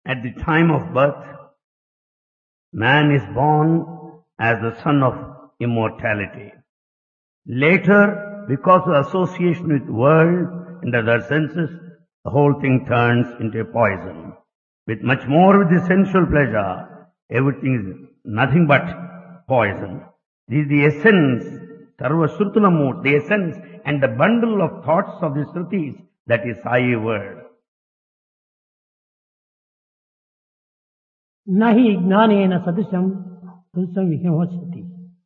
At the time of birth, man is born as the son of immortality. Later, because of association with world and other senses, the whole thing turns into a poison. With much more with the sensual pleasure, everything is nothing but poison. This is the essence, Sarva Shrutulamu, the essence and the bundle of thoughts of the Shrutis, that is Sai word. Nahi gnanena sadusam sadusam vihamasati.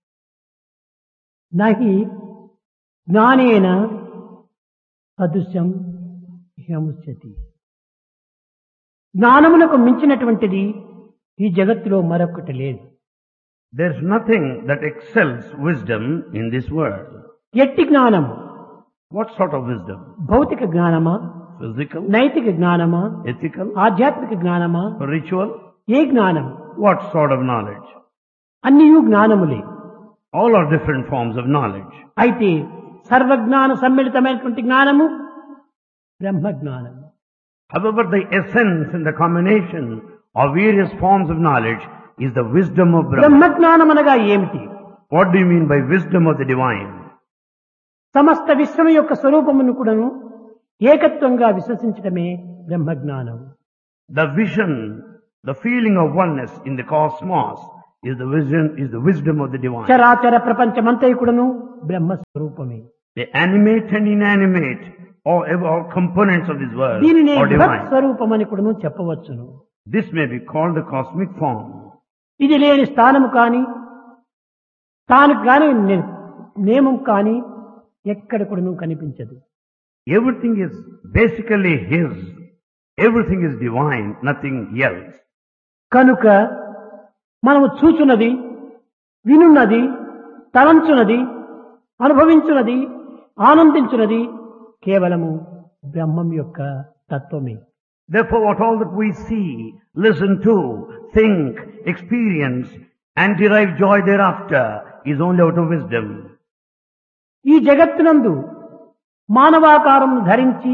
Nahi జ్ఞానేన సదృశ్యం విహముచ్యతి. జ్ఞానమునకు మించినటువంటిది ఈ జగత్తులో మరొకటి లేదు. There is nothing that excels wisdom in this world. ఎట్టి జ్ఞానము? What sort of wisdom? భౌతిక జ్ఞానమా, Physical, నైతిక జ్ఞానమా, ethical, ఆధ్యాత్మిక జ్ఞానమా, ritual? ఏ జ్ఞానం? What sort of knowledge? అన్నియు జ్ఞానములే. All are different forms of knowledge. అయితే సర్వజ్ఞాన సమ్మిళితమైనటువంటి జ్ఞానము బ్రహ్మ జ్ఞానము. However, the essence and the combination of various forms of knowledge is the wisdom of Brahma. బ్రహ్మ జ్ఞానం అనగా ఏమిటి? What do you mean by wisdom of the divine? సమస్త విశ్వం యొక్క స్వరూపమును కూడాను ఏకత్వంగా విశ్వసించడమే బ్రహ్మ జ్ఞానం. The vision, the feeling of oneness in the cosmos is the wisdom of the divine. చరాచర ప్రపంచమంతయు కూడాను బ్రహ్మ స్వరూపమే. The animate and inanimate, all components of this world దీనినే are బృహత్ divine. స్వరూపమని కూడాను చెప్పవచ్చును. This may be called the cosmic form. ఇది లేని స్థానము కాని తాను కాని నియమం కాని ఎక్కడ కూడాను కనిపించదు. Everything is basically His. Everything is divine, nothing else. కనుక మనము చూచున్నది, వినున్నది, తలంచున్నది, అనుభవించున్నది, ఆనందించున్నది కేవలము బ్రహ్మం యొక్క తత్వమే. Therefore, what all that we see, listen to, think, experience, and derive joy thereafter is only out of wisdom. ఈ జగత్తునందు మానవాకారం ధరించి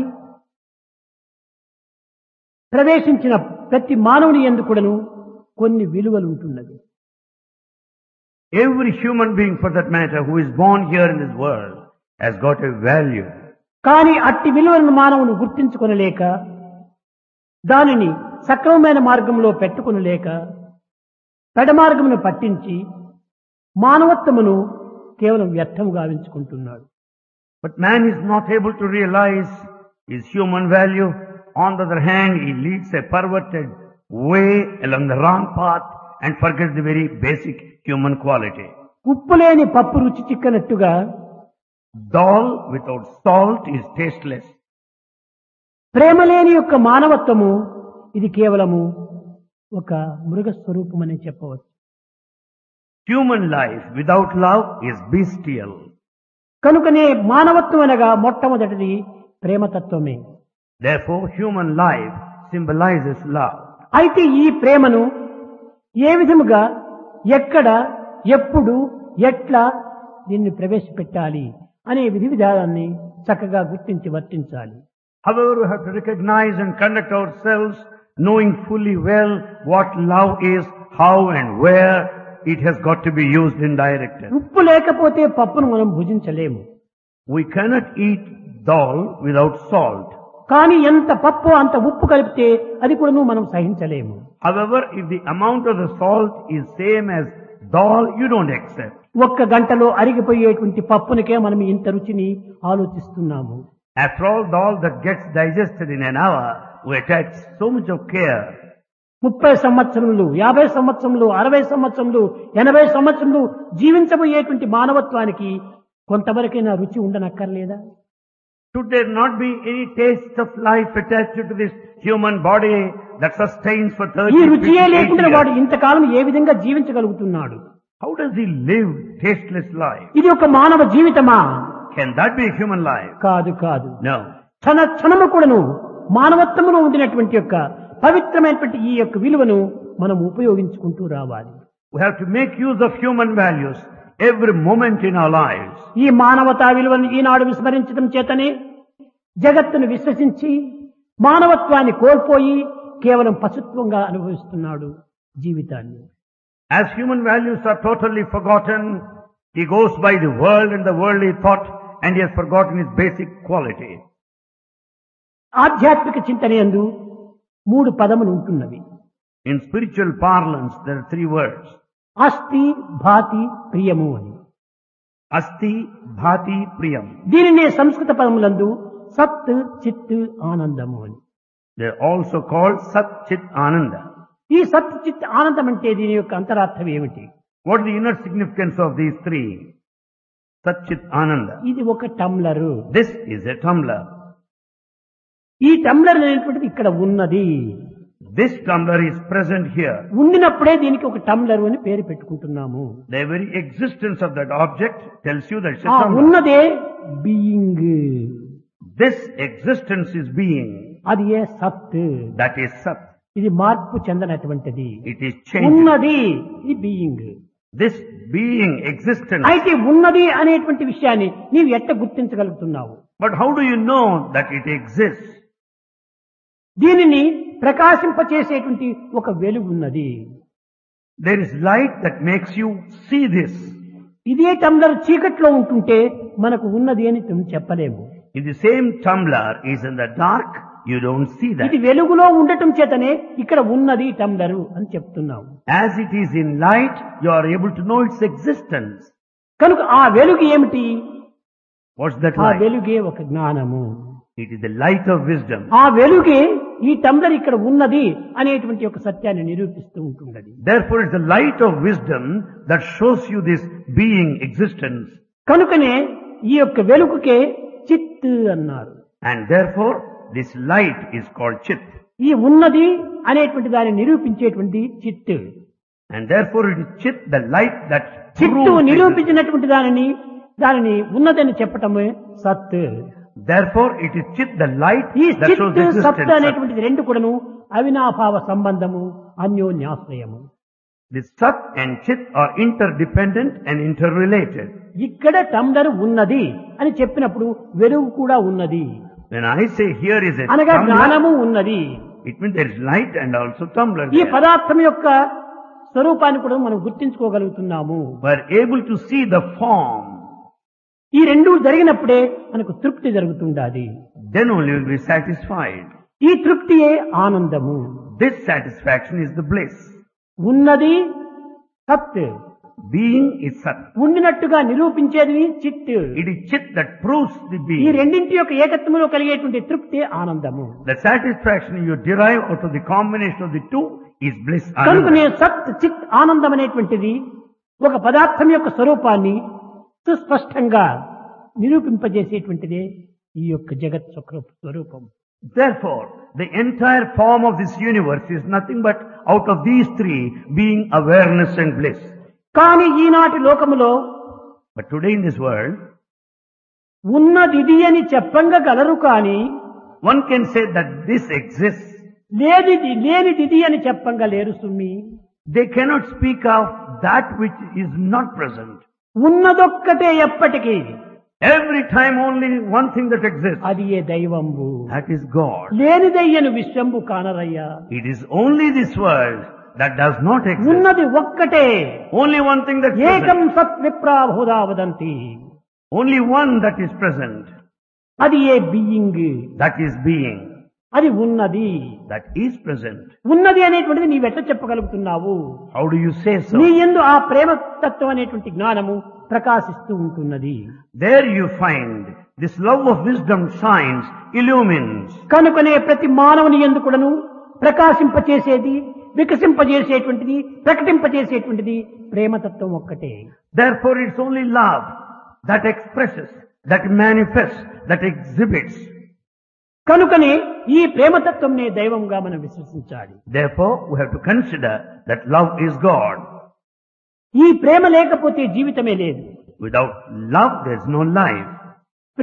ప్రవేశించిన ప్రతి మానవుని యందు కూడాను కొన్ని విలువలు ఉంటున్నది. Every human being, for that matter, who is born here in this world has got a value. కానీ అట్టి విలువలను మానవుని గుర్తించుకొనలేక దానిని సక్రమమైన మార్గంలో పెట్టుకొనలేక పెడమార్గమును పట్టించి మానవత్వమును కేవలం వ్యర్థము గావించుకుంటున్నాడు. But man is not able to realize his human value. On the other hand, he leads a perverted way along the wrong path and forgets the very basic human quality. ఉప్పు లేని పప్పు రుచి చిక్కనట్టుగా Dal without salt is tasteless. ప్రేమ లేని యొక్క మానవత్వము ఇది కేవలము ఒక మృగ స్వరూపమని చెప్పవచ్చు. Human life without love is bestial. కనుకనే మానవత్వం అనగా మొట్టమొదటిది ప్రేమతత్వమే. Therefore, human life symbolizes love. అయితే ఈ ప్రేమను ఏ విధముగా, ఎక్కడ, ఎప్పుడు, ఎట్లా దీన్ని ప్రవేశపెట్టాలి అనే విధి విధానాన్ని చక్కగా గుర్తించి వర్తించాలి. However, we have to recognize and conduct ourselves knowing fully well what love is, how and where it has got to be used and directed. ఉప్పు లేకపోతే పప్పును మనం భుజించలేము. We cannot eat dal without salt. కానీ ఎంత పప్పు అంత ఉప్పు కలిపితే అది కూడా మనం సహించలేము. However, if the amount of the salt is same as dal, you don't accept. ఒక్క గంటలో అరిగిపోయేటువంటి పప్పునికే మనం ఇంత రుచిని ఆలోచిస్తున్నాము. After all, dal that gets digested in an hour, we attach so much of care. 30 సంవత్సరములు, 50 సంవత్సరములు, 60 సంవత్సరములు, 80 సంవత్సరములు జీవించబోయేటువంటి మానవత్వానికి కొంతవరకైనా రుచి ఉండనక్కర్లేదా? Should there not be any taste of life attached to this human body that sustains for 30, ఈ రుచియే 50, లేకుండా 80 వాడు years? ఇంతకాలం ఏ విధంగా జీవించగలుగుతున్నాడు? How does he live tasteless life? ఇది ఒక మానవ జీవితమా? Can that be a human life? కాదు కాదు. No. క్షణము కూడాను మానవత్వములో ఉండినటువంటి యొక్క పవిత్రమైనటువంటి ఈ యొక్క విలువను మనం ఉపయోగించుకుంటూ రావాలి. We have to make use of human values every moment in our lives. ఈ మానవతా విలువను ఈనాడు విస్మరించడం చేతనే జగత్తును విశ్వసించి మానవత్వాన్ని కోల్పోయి కేవలం పశుత్వంగా అనుభవిస్తున్నాడు జీవితాన్ని. As human values are totally forgotten, he goes by the world and the worldly thought, and he has forgotten his basic quality. ఆధ్యాత్మిక చింతనయందు 3 పదములు ఉంటున్నవి. In spiritual parlance, there are 3 words. అస్థి, భాతి, ప్రియము అని. Asti, Bhati, Priyam. దీనినే సంస్కృత పదములందు సత్, చిత్, ఆనందము అని. They are also called Sat, Chit, Ananda. ఈ సత్, చిత్, ఆనందం అంటే దీని యొక్క అంతరార్థం ఏమిటి? What is the inner significance of these 3? Sat, Chit, Ananda. ఇది ఒక టంబ్లరు. This is a tumbler. ఈ టంబ్లర్ అనేటువంటిది ఇక్కడ ఉన్నది. This tumbler is present here. ఉండినప్పుడే దీనికి ఒక టంబ్లర్ అని పేరు పెట్టుకుంటున్నాము. The very existence of that object tells you that it's a ఆ tumbler. ఉన్నదే being. This existence is being. అది ఏ సత్. That is Sat. ఇది మార్పు చెందనటువంటిది. It is changing. ఉన్నది ఇది బీయింగ్. This being, existence. అయితే ఉన్నది అనేటువంటి విషయాన్ని నీవు ఎట్ట గుర్తించగలుగుతున్నావు? But how do you know that it exists? దీనిని ప్రకాశింపచేసేటువంటి ఒక వెలుగు ఉన్నది. There is light that makes you see this. ఇదే టంబ్లర్ చీకట్లో ఉంటుంటే మనకు ఉన్నది అని చెప్పలేము. If the same tumbler is in the dark, you don't see that. ఇది వెలుగులో ఉండటం చేతనే ఇక్కడ ఉన్నది టంబ్లరు అని చెప్తున్నాము. As it is in light, you are able to know its existence. కనుక ఆ వెలుగు ఏమిటి? What's that ఆ light? వెలుగే ఒక జ్ఞానము. It is the light of wisdom. ఆ వెలుగే ఈ టంబ్లర్ ఇక్కడ ఉన్నది అనేటువంటి ఒక సత్యాన్ని నిరూపిస్తూ ఉంటున్నది. Therefore, it's the light of wisdom that shows you this being, existence. కనుకనే ఈ యొక్క వెలుగుకే చిత్ అన్నారు. And therefore, this light is called Chit. ఈ ఉన్నది అనేటువంటి దాన్ని నిరూపించేటువంటి చిత్. And therefore, it is Chit, the light that చిత్తు proves existence. నిరూపించినటువంటి దానిని ఉన్నదని చెప్పటమే సత్. Therefore, it is Chit, the light ఈ that shows చిత్, existence. సత్ అనేటువంటిది రెండు కూడాను అవినాభావ సంబంధము, అన్యోన్యాశ్రయము. The Sat and Chit are interdependent and interrelated. ఇక్కడ టంబ్లర్ ఉన్నది అని చెప్పినప్పుడు వెలుగు కూడా ఉన్నది. When I say here is a అనగా tumbler, జ్ఞానము ఉన్నది. it means there is light and also tumbler ఈ there. పదార్థం యొక్క స్వరూపాన్ని కూడా మనం గుర్తించుకోగలుగుతున్నాము. We are able to see the form. ఈ రెండు జరిగినప్పుడే మనకు తృప్తి జరుగుతుండాలి. Then only we will be satisfied. ఈ తృప్తియే ఆనందము. This satisfaction is the bliss. ఉన్నది సత్, Being is Sat. ఉండినట్టుగా నిరూపించేది చిత్. It is Chit that proves the ఈ being. రెండింటి యొక్క ఏకత్వంలో కలిగేటువంటి తృప్తి ఆనందము. The satisfaction you derive out of the combination of the two is bliss. కనుకనే Ananda. సత్, చిత్, ఆనందం అనేటువంటిది ఒక పదార్థం యొక్క స్వరూపాన్ని సుస్పష్టంగా నిరూపింపజేసేటువంటిదే ఈ యొక్క జగత్ స్వరూపం. Therefore, the entire form of this universe is nothing but out of these 3 being awareness and bliss. కానీ ఈనాటి లోకములో But today in this world, ఉన్నదిది అని చెప్పంగలరు కానీ one can say that this exists. లేనిది అని చెప్పంగలేరు సుమ్మి. They cannot speak of that which is not present. ఉన్నదొక్కటే ఎప్పటికీ. Every time only one thing that exists. అది ఏ దైవంబు. That is God. లేనిదయ్యను విశ్వంబు కానరయ్యా. It is only this world that does not exist. ఉన్నది ఒక్కటే. Only one thing that is ఏకం present. సత్ విప్రాభూదా వదంతి. Only one that is present. అది ఏ being. That is being. అది ఉన్నది. That is present. ఉన్నది అనేటువంటిది నీవెట్ట చెప్పగలుగుతున్నావు? How do you say so? నీ యందు ఆ ప్రేమ తత్వం అనేటువంటి జ్ఞానము ప్రకాశిస్తూ ఉంటున్నది. There you find this love of wisdom shines, illumines. కనుకనే ప్రతి మానవుని యందు కూడాను ప్రకాశింపచేసేది, వికసింపజేసేటువంటిది, ప్రకటింపజేసేటువంటిది ప్రేమతత్వం ఒక్కటే. Therefore it's only love that expresses, that manifests, that exhibits. కనుకనే ఈ ప్రేమతత్వంనే దైవంగా మనం విశ్వసించాలి. Therefore we have to consider that love is God. ఈ ప్రేమ లేకపోతే జీవితమే లేదు. Without love there is no life.